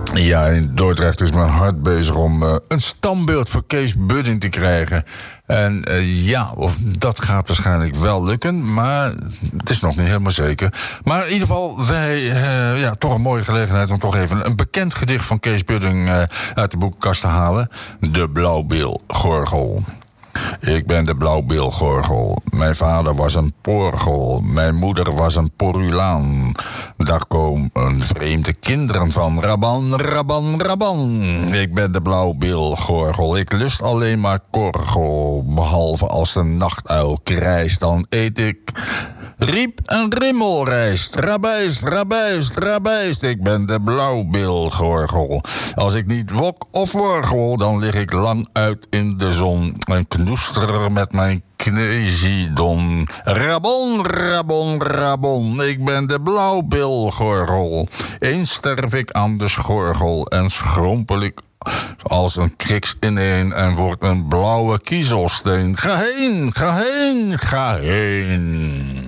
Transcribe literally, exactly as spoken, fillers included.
Ja, in Dordrecht is mijn hart bezig om uh, een standbeeld voor Kees Budding te krijgen. En uh, ja, of, dat gaat waarschijnlijk wel lukken, maar het is nog niet helemaal zeker. Maar in ieder geval, wij, uh, ja, toch een mooie gelegenheid om toch even een bekend gedicht van Kees Budding uh, uit de boekenkast te halen. De Blauwbilgorgel. Ik ben de blauwbilgorgel. Mijn vader was een porgel. Mijn moeder was een porulaan. Daar komen vreemde kinderen van. Raban, raban, raban. Ik ben de blauwbilgorgel. Ik lust alleen maar korgel. Behalve als de nachtuil krijst, dan eet ik riep en rimmelrijst. Rabijst, rabijst, rabijst. Ik ben de blauwbilgorgel. Als ik niet wok of worgel, dan lig ik lang uit in de zon en knoester met mijn knezidon. Rabon, rabon, rabon. Ik ben de blauwbilgorgel. Eens sterf ik aan de schorgel en schrompel ik als een kriks ineen en wordt een blauwe kiezelsteen. Ga heen, ga heen, ga heen.